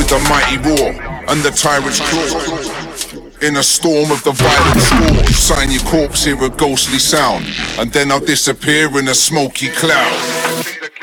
with a mighty roar and the tyrant's claw. In a storm of the violent scourge, sign your corpse, hear a ghostly sound, and then I'll disappear in a smoky cloud.